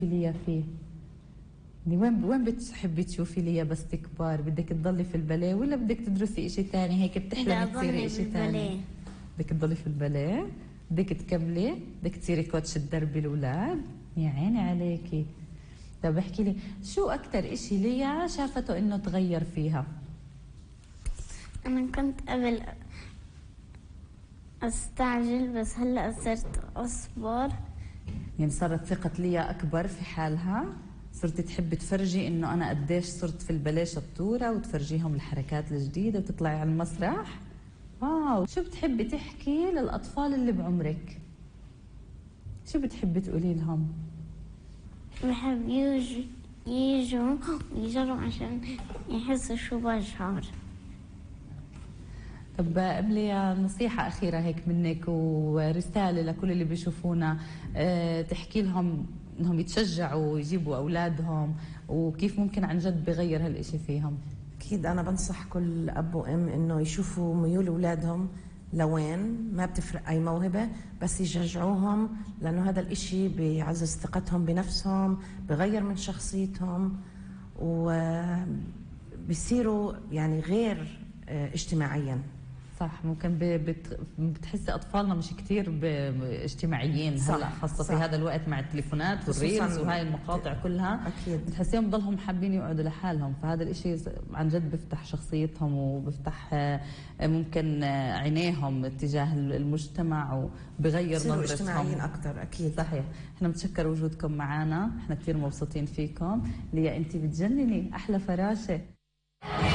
ليا فيه؟ وين بتحبي تشوفي ليا بس تكبر؟ بدك تضلي في الباليه ولا بدك تدرسي اشي تاني هيك بتحلمي تصيري اشي تاني؟ بدك تضلي في الباليه؟ بدك تكملي؟ بدك تصيري كوتش تدربي الاولاد؟ يا عيني عليكي. طب احكي لي شو اكتر اشي ليا شافته انه تغير فيها؟ أنا كنت قبل أستعجل بس هلأ صرت أصبر. يعني صارت ثقة ليا أكبر في حالها؟ صرت تحبي تفرجي إنه أنا قديش صرت في الباليه شطورة وتفرجيهم الحركات الجديدة وتطلعي على المسرح؟ واو. شو بتحبي تحكي للأطفال اللي بعمرك؟ شو بتحبي تقولي لهم؟ بحب يجوا ويجروا عشان يحسوا شو بشعر. طب قبلي نصيحة أخيرة هيك منك ورسالة لكل اللي بيشوفونا، تحكي لهم إنهم يتشجعوا ويجيبوا أولادهم وكيف ممكن عن جد بغير هالإشي فيهم. أكيد أنا بنصح كل أب وأم إنه يشوفوا ميول أولادهم لوين، ما بتفرق أي موهبة، بس يشجعوهم لأنه هذا الإشي بيعزز ثقتهم بنفسهم، بغير من شخصيتهم وبيصيروا يعني غير اجتماعيا. صح. ممكن بتحسي اطفالنا مش كتير اجتماعيين هلا، خاصه في هذا الوقت مع التليفونات والريلز وهاي المقاطع كلها. اكيد بتحسيهم بضلهم حابين يقعدوا لحالهم، فهذا الاشي عن جد بيفتح شخصيتهم وبيفتح ممكن عينيهم تجاه المجتمع وبغير نظرتهم، اجتماعيين اكثر. اكيد صحيح. احنا متشكر وجودكم معنا، احنا كثير مبسوطين فيكم. ليا انت بتجنني، احلى فراشه.